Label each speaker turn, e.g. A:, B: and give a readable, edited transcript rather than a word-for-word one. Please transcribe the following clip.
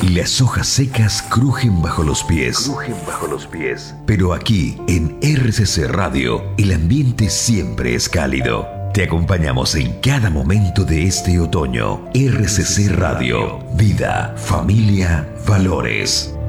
A: y las hojas secas crujen bajo los pies. Pero aquí, en RCC Radio, el ambiente siempre es cálido. Te acompañamos en cada momento de este otoño. RCC Radio. Vida, familia, valores.